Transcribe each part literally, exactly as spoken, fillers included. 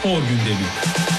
Spor Gündemi.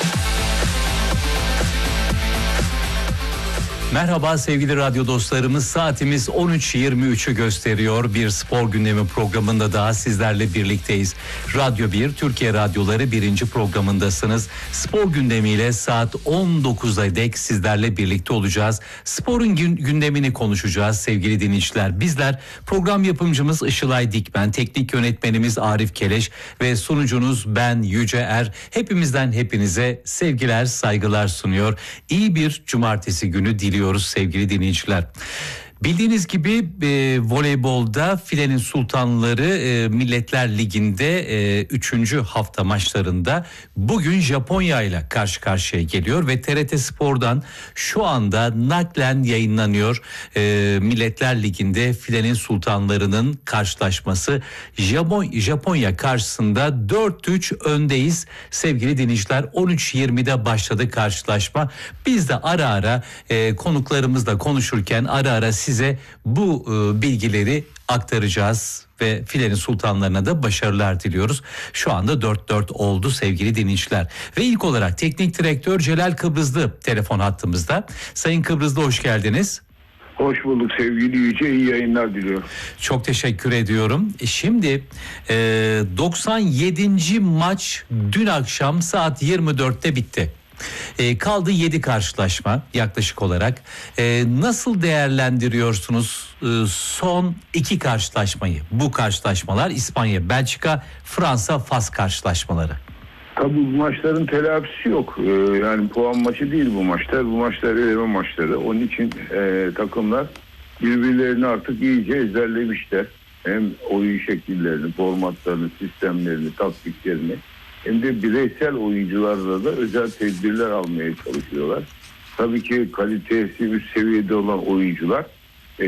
Merhaba sevgili radyo dostlarımız, saatimiz on üç yirmi üçü gösteriyor. Bir spor gündemi programında daha sizlerle birlikteyiz. Radyo bir, Türkiye Radyoları birinci programındasınız. Spor gündemiyle saat on dokuza dek sizlerle birlikte olacağız. Sporun gündemini konuşacağız sevgili dinleyiciler. Bizler program yapımcımız Işılay Dikmen, teknik yönetmenimiz Arif Keleş ve sunucunuz ben Yüce Er. Hepimizden hepinize sevgiler, saygılar sunuyor. İyi bir cumartesi günü diliyoruz sevgili dinleyiciler. Bildiğiniz gibi e, voleybolda filenin sultanları e, Milletler Ligi'nde e, üçüncü hafta maçlarında bugün Japonya ile karşı karşıya geliyor ve T R T Spor'dan şu anda naklen yayınlanıyor. E, Milletler Ligi'nde filenin sultanlarının karşılaşması. Japon, Japonya karşısında dört üç öndeyiz sevgili dinleyiciler. on üç yirmide başladı karşılaşma. Biz de ara ara e, konuklarımızla konuşurken ara ara size bu e, bilgileri aktaracağız ve filenin sultanlarına da başarılar diliyoruz. Şu anda dört dört oldu sevgili dinleyiciler. Ve ilk olarak teknik direktör Celal Kıbrızlı telefon hattımızda. Sayın Kıbrızlı, hoş geldiniz. Hoş bulduk sevgili Yüce, iyi yayınlar diliyorum. Çok teşekkür ediyorum. Şimdi e, doksan yedinci maç dün akşam saat yirmi dörtte bitti. E, kaldı yedi karşılaşma yaklaşık olarak. E, nasıl değerlendiriyorsunuz e, son iki karşılaşmayı? Bu karşılaşmalar İspanya, Belçika, Fransa, Fas karşılaşmaları. Tabii bu maçların telafisi yok. Ee, yani puan maçı değil bu maçlar. Bu maçlar eleme maçları. Onun için e, takımlar birbirlerini artık iyice ezberlemişler. Hem oyun şekillerini, formatlarını, sistemlerini, taktiklerini, hem de bireysel oyuncularla da özel tedbirler almaya çalışıyorlar. Tabii ki kalitesi üst seviyede olan oyuncular e,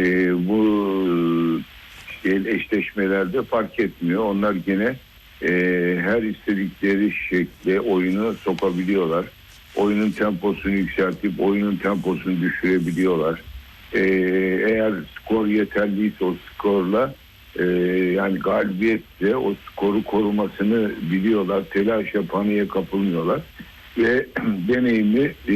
bu işte eşleşmelerde fark etmiyor. Onlar gene e, her istedikleri şekilde oyunu sokabiliyorlar. Oyunun temposunu yükseltip oyunun temposunu düşürebiliyorlar. E, eğer skor yeterliyse o skorla Ee, yani galibiyetle o skoru korumasını biliyorlar. Telaşa, paniğe kapılmıyorlar. Ve deneyimli e,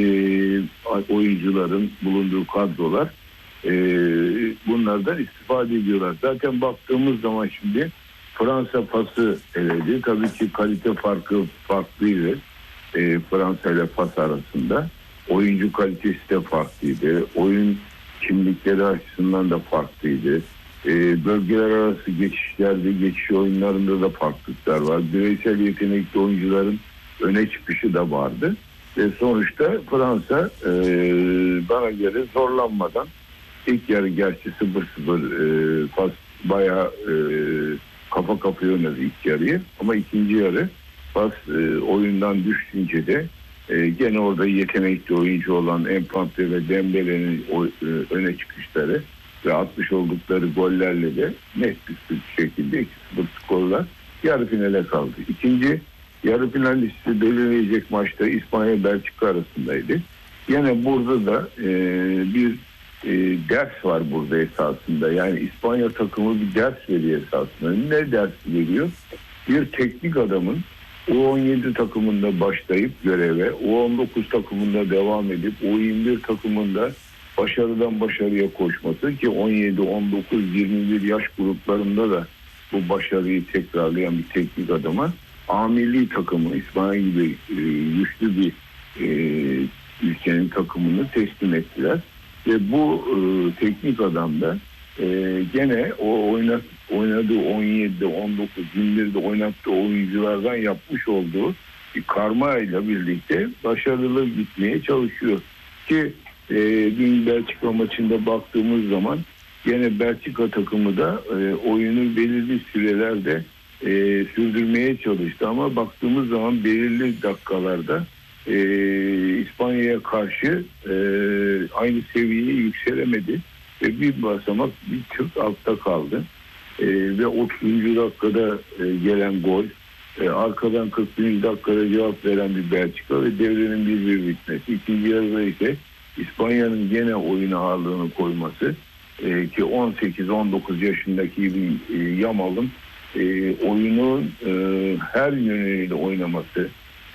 oyuncuların bulunduğu kadrolar e, bunlardan istifade ediyorlar. Zaten baktığımız zaman şimdi Fransa Fas'ı eledi. Tabii ki kalite farkı farklıydı. E, Fransa ile Fas arasında. Oyuncu kalitesi de farklıydı. Oyun kimlikleri açısından da farklıydı. E, bölgeler arası geçişlerde, geçiş oyunlarında da farklılıklar var. Bireysel yetenekli oyuncuların öne çıkışı da vardı. Ve sonuçta Fransa e, bana göre zorlanmadan ilk yarı gerçi sıfır sıfır e, Fas bayağı e, kafa kafaya oynadı ilk yarıyı. Ama ikinci yarı Fas e, oyundan düşünce de e, gene orada yetenekli oyuncu olan Mbappé ve Dembele'nin o, e, öne çıkışları ve atmış oldukları gollerle de net bir şekilde iki sıfır skorla yarı finale kaldı. İkinci yarı finalisti belirleyecek maçta İspanya-Belçika arasındaydı. Yine burada da e, bir e, ders var burada esasında. Yani İspanya takımı bir ders veriyor esasında. Ne ders veriyor? Bir teknik adamın U on yedi takımında başlayıp göreve, U on dokuz takımında devam edip U yirmi bir takımında başarıdan başarıya koşması ki on yedi, on dokuz, yirmi bir yaş gruplarında da bu başarıyı tekrarlayan bir teknik adama A milli takımı İspanya gibi e, güçlü bir e, ülkenin takımını teslim ettiler. Ve bu e, teknik adam da e, gene o oynat, oynadığı on yedi, on dokuz, yirmi birde oynattığı oyunculardan yapmış olduğu bir karma ile birlikte başarılı gitmeye çalışıyor. Ki e, dün Belçika maçında baktığımız zaman gene Belçika takımı da e, oyunu belirli sürelerde e, sürdürmeye çalıştı. Ama baktığımız zaman belirli dakikalarda e, İspanya'ya karşı e, aynı seviyeye yükselemedi. Ve bir basamak bir tık altta kaldı. E, ve otuzuncu dakikada e, gelen gol, e, arkadan kırk birinci dakikada cevap veren bir Belçika ve devrenin bir bir bitmesi. İkinci yarıda ise İspanya'nın gene oyun ağırlığını koyması e, ki on sekiz on dokuz yaşındaki bir e, Yamal'ın e, oyunun e, her yönüyle oynaması,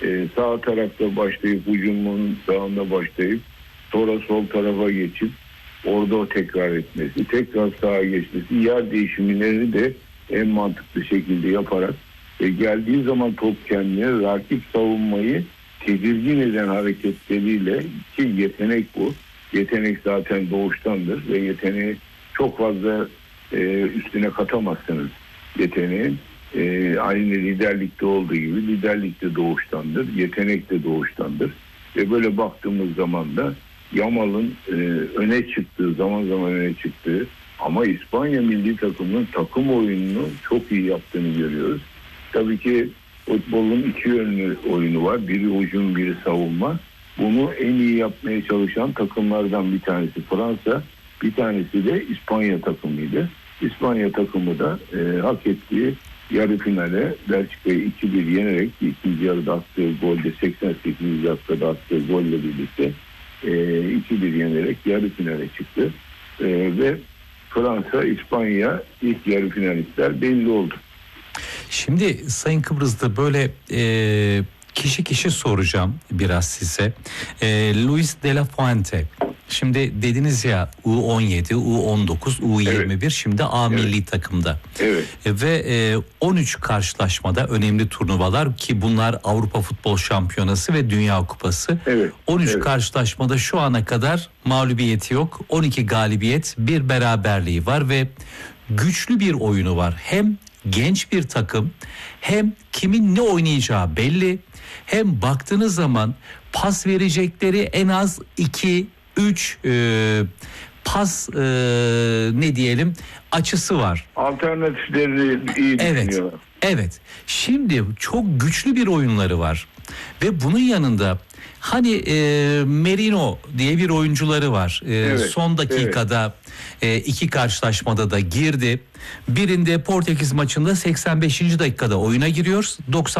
e, sağ tarafta başlayıp hücumun sağında başlayıp sonra sol tarafa geçip orada o tekrar etmesi, tekrar sağa geçmesi, yer değişimlerini de en mantıklı şekilde yaparak ve geldiği zaman top kendine rakip savunmayı tedirgin eden hareketleriyle, ki yetenek bu. Yetenek zaten doğuştandır ve yeteneği çok fazla e, üstüne katamazsınız yeteneğin. E, aynı liderlikte olduğu gibi liderlikte doğuştandır, yetenek de doğuştandır. Ve böyle baktığımız zaman da Yamal'ın e, öne çıktığı, zaman zaman öne çıktığı ama İspanya milli takımının takım oyununu çok iyi yaptığını görüyoruz. Tabii ki futbolun iki yönlü oyunu var. Biri hücum, biri savunma. Bunu en iyi yapmaya çalışan takımlardan bir tanesi Fransa, bir tanesi de İspanya takımıydı. İspanya takımı da e, hak ettiği yarı finale Belçika'yı iki bir yenerek ikinci yarıda attığı golde seksen sekizinci dakikada attığı golle birlikte e, iki bir yenerek yarı finale çıktı. E, ve Fransa, İspanya ilk yarı finalistler belli oldu. Şimdi Sayın Kıbrıs'ta böyle e, kişi kişi soracağım biraz size. E, Luis de la Fuente. Şimdi dediniz ya U on yedi, U on dokuz, U yirmi bir, evet. Şimdi A evet. milli takımda. Evet. E, ve e, on üç karşılaşmada önemli turnuvalar ki bunlar Avrupa Futbol Şampiyonası ve Dünya Kupası. Evet. on üç evet. karşılaşmada şu ana kadar mağlubiyeti yok. on iki galibiyet, bir beraberliği var ve güçlü bir oyunu var. Hem genç bir takım, hem kimin ne oynayacağı belli, hem baktığınız zaman pas verecekleri en az iki üç e, pas e, ne diyelim açısı var. Alternatifleri iyi evet, düşünüyorlar. Evet. Şimdi çok güçlü bir oyunları var. Ve bunun yanında hani e, Merino diye bir oyuncuları var. E, evet, son dakikada evet. e, iki karşılaşmada da girdi. Birinde Portekiz maçında seksen beşinci dakikada oyuna giriyor. doksan